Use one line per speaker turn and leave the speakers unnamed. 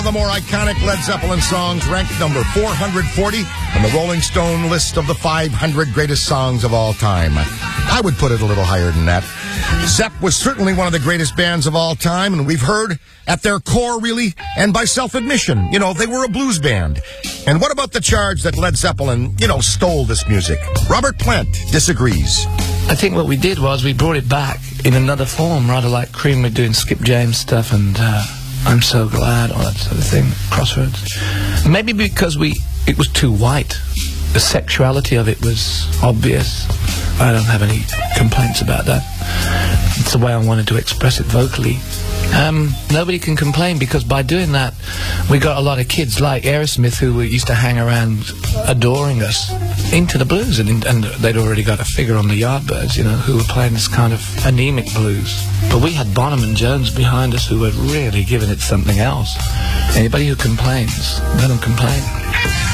The more iconic Led Zeppelin songs ranked number 440 on the Rolling Stone list of the 500 greatest songs of all time. I would put it a little higher than that. Zepp was certainly one of the greatest bands of all time, and we've heard at their core, really, and by self-admission, they were a blues band. And what about the charge that Led Zeppelin, stole this music? Robert Plant disagrees.
I think what we did was we brought it back in another form, rather like Cream were doing Skip James stuff and I'm So Glad, all that sort of thing, Crossroads. Maybe because it was too white. The sexuality of it was obvious. I don't have any complaints about that. It's the way I wanted to express it vocally. Nobody can complain because by doing that, we got a lot of kids like Aerosmith who used to hang around adoring us into the blues, and they'd already got a figure on the Yardbirds, who were playing this kind of anemic blues. But we had Bonham and Jones behind us who were really giving it something else. Anybody who complains, let them complain.